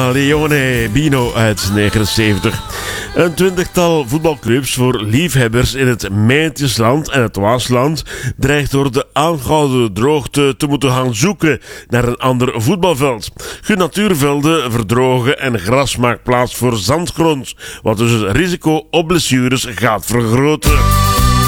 Leone Bino uit 79. Een 20-tal voetbalclubs voor liefhebbers in het Mijntjesland en het Waasland dreigt door de aangehouden droogte te moeten gaan zoeken naar een ander voetbalveld. Natuurvelden verdrogen en gras maakt plaats voor zandgrond, wat dus het risico op blessures gaat vergroten.